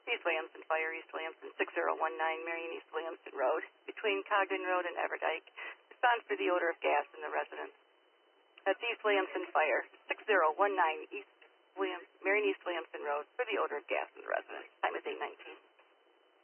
East Williamson Fire, East Williamson, 6019 Marion East Williamson Road, between Cogden Road and Everdike. Response for the odor of gas in the residence. That's East Williamson Fire, 6019 Marion East Williamson Road, for the odor of gas in the residence. Time is 8:19.